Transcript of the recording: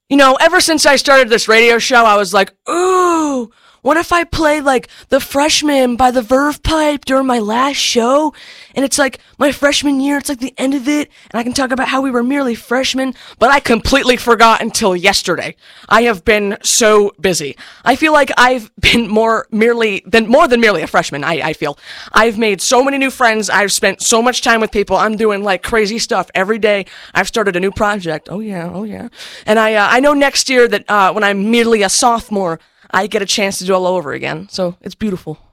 Ever since I started this radio show, I was like, ooh, what if I play like The Freshman by the Verve Pipe during my last show? And it's like my freshman year, it's like the end of it, and I can talk about how we were merely freshmen, but I completely forgot until yesterday. I have been so busy. I feel like I've been more than merely a freshman, I feel. I've made so many new friends, I've spent so much time with people, I'm doing like crazy stuff every day. I've started a new project, oh yeah. And I know next year that when I'm merely a sophomore, I get a chance to do it all over again, so it's beautiful.